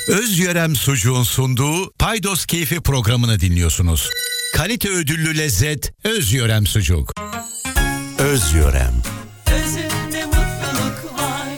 Özyörem Sucuğun sunduğu Paydos Keyfi programını dinliyorsunuz. Kalite ödüllü lezzet Özyörem Sucuk. Özyörem. Özünde mutluluk var.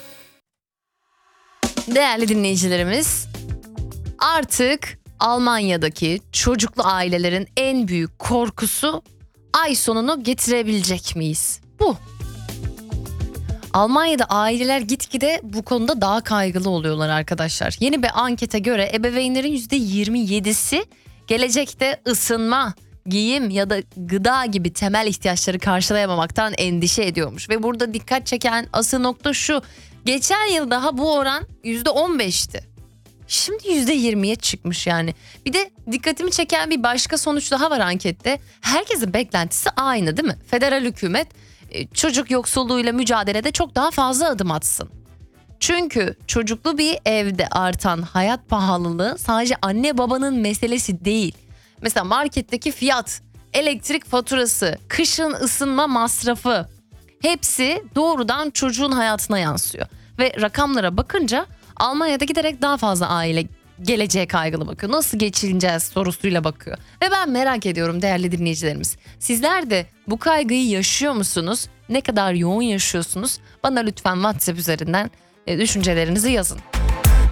Değerli dinleyicilerimiz, artık Almanya'daki çocuklu ailelerin en büyük korkusu ay sonunu getirebilecek miyiz? Bu. Almanya'da aileler gitgide bu konuda daha kaygılı oluyorlar arkadaşlar. Yeni bir ankete göre ebeveynlerin %27'si gelecekte ısınma, giyim ya da gıda gibi temel ihtiyaçları karşılayamamaktan endişe ediyormuş. Ve burada dikkat çeken asıl nokta şu: geçen yıl daha bu oran %15'ti. Şimdi %20'ye çıkmış yani. Bir de dikkatimi çeken bir başka sonuç daha var ankette. Herkesin beklentisi aynı, değil mi? Federal hükümet çocuk yoksulluğuyla mücadelede çok daha fazla adım atsın. Çünkü çocuklu bir evde artan hayat pahalılığı sadece anne babanın meselesi değil. Mesela marketteki fiyat, elektrik faturası, kışın ısınma masrafı, hepsi doğrudan çocuğun hayatına yansıyor. Ve rakamlara bakınca Almanya'da giderek daha fazla aile geleceğe kaygılı bakıyor. Nasıl geçineceğiz sorusuyla bakıyor. Ve ben merak ediyorum değerli dinleyicilerimiz. Sizler de bu kaygıyı yaşıyor musunuz? Ne kadar yoğun yaşıyorsunuz? Bana lütfen WhatsApp üzerinden düşüncelerinizi yazın.